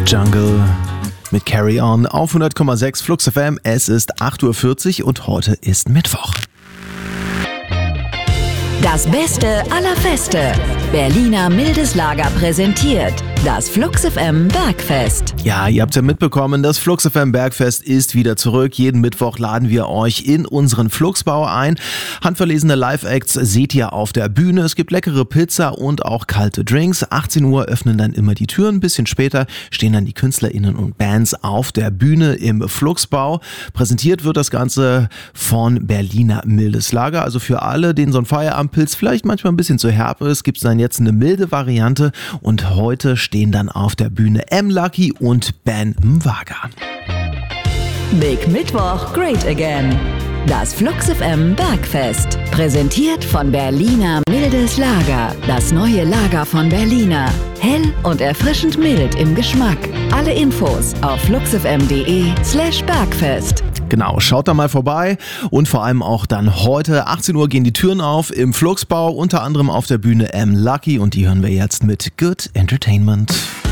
Jungle mit Carry On auf 100,6 Flux FM. Es ist 8:40 Uhr und heute ist Mittwoch. Das Beste aller Feste. Berliner Mildes Lager präsentiert das Flux FM Bergfest. Ja, ihr habt ja mitbekommen, das Flux FM Bergfest ist wieder zurück. Jeden Mittwoch laden wir euch in unseren Fluxbau ein. Handverlesene Live-Acts seht ihr auf der Bühne. Es gibt leckere Pizza und auch kalte Drinks. 18 Uhr öffnen dann immer die Türen. Ein bisschen später stehen dann die KünstlerInnen und Bands auf der Bühne im Fluxbau. Präsentiert wird das Ganze von Berliner Mildes Lager. Also für alle, denen so ein Feierabendpilz vielleicht manchmal ein bisschen zu herb ist, gibt es dann jetzt eine milde Variante. Und heute stehen dann auf der Bühne M-Lucky und Ben Mwaga. Big Mittwoch, great again. Das Flux FM Bergfest. Präsentiert von Berliner Mildes Lager. Das neue Lager von Berliner. Hell und erfrischend mild im Geschmack. Alle Infos auf fluxfm.de/Bergfest. Genau, schaut da mal vorbei und vor allem auch dann heute 18 Uhr gehen die Türen auf im Fluxbau, unter anderem auf der Bühne M-Lucky und die hören wir jetzt mit Good Entertainment.